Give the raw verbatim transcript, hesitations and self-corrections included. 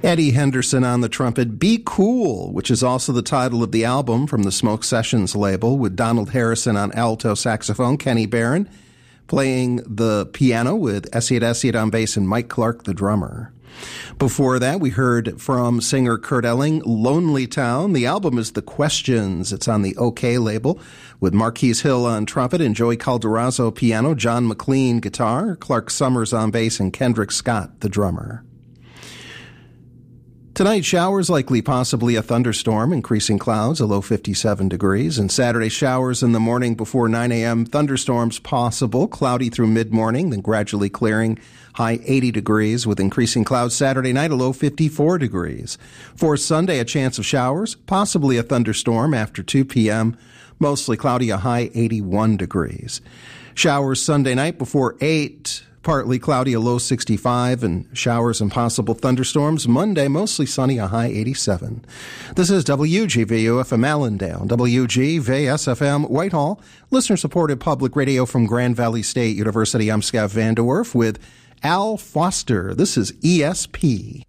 Eddie Henderson on the trumpet. Be Cool, which is also the title of the album from the Smoke Sessions label, with Donald Harrison on alto saxophone, Kenny Barron playing the piano with Essiet Essiet on bass, and Mike Clark, the drummer. Before that, we heard from singer Kurt Elling, Lonely Town. The album is The Questions. It's on the OK label with Marquise Hill on trumpet and Joey Calderazzo piano, John McLean guitar, Clark Summers on bass, and Kendrick Scott, the drummer. Tonight, showers likely, possibly a thunderstorm, increasing clouds, a low fifty-seven degrees. And Saturday, showers in the morning before nine a.m., thunderstorms possible, cloudy through mid-morning, then gradually clearing, high eighty degrees with increasing clouds. Saturday night, a low fifty-four degrees. For Sunday, a chance of showers, possibly a thunderstorm after two p.m., mostly cloudy, a high eighty-one degrees. Showers Sunday night before eight, partly cloudy, a low sixty-five, and showers and possible thunderstorms. Monday, mostly sunny, a high eighty-seven. This is W G V U F M Allendale, W G V S F M Whitehall, listener-supported public radio from Grand Valley State University. I'm Scott Van Der Werf with Al Foster. This is E S P.